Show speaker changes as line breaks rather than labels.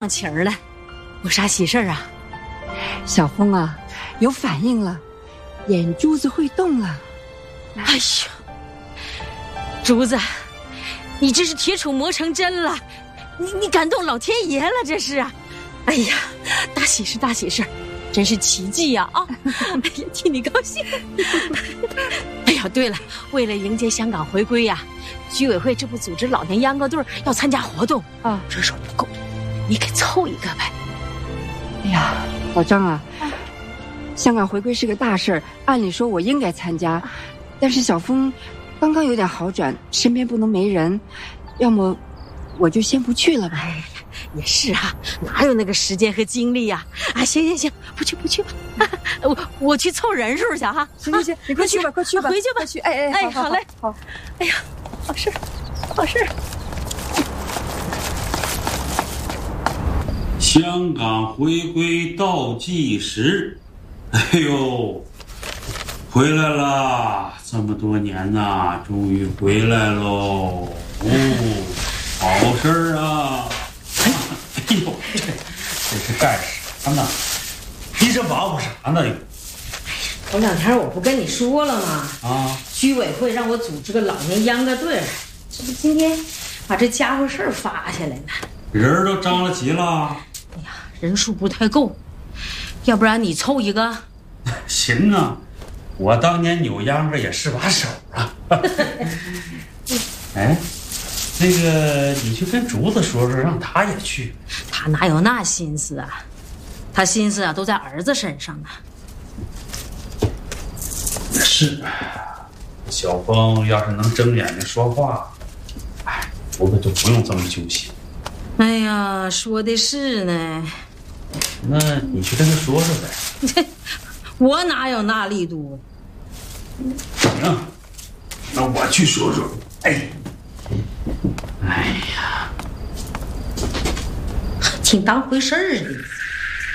情儿了，有啥喜事儿啊？
小峰啊，有反应了，眼珠子会动了。
哎呀，竹子，你这是铁杵磨成针了，你感动老天爷了，这是啊！哎呀，大喜事大喜事，真是奇迹呀！哎呀，替你高兴。哎呀，对了，为了迎接香港回归呀，居委会这不组织老年秧歌队要参加活动啊，人手不够，你给凑一个呗。
哎呀，老张啊，香港回归是个大事儿，按理说我应该参加，但是小峰刚刚有点好转，身边不能没人，要么我就先不去了吧。
哎，也是啊，哪有那个时间和精力呀？啊，行，不去吧，我去凑人数去哈。
行，你快去吧，快去吧，
回去吧，
快去。哎，
好嘞，
好。
哎呀，好事。
香港回归倒计时，哎呦，回来了！这么多年呐，终于回来喽！哦，好事儿啊！哎呦，这是干啥呢？你这忙活啥呢？
头两天我不跟你说了吗？
啊，
居委会让我组织个老年秧歌队，这不今天把这家伙事儿发下来了。
人儿都张了齐了。
哎呀，人数不太够，要不然你凑一个？
行啊，我当年扭秧歌也是把手啊。哎，那个你去跟竹子说说，让他也去。
他哪有那心思啊？他心思啊都在儿子身上呢。
是，小峰要是能睁眼睛说话，哎，我可就不用这么揪心。
哎呀，说的是呢。
那你去跟他说说呗。
我哪有那力度？
行，那我去说说。哎呀，
挺当回事儿的。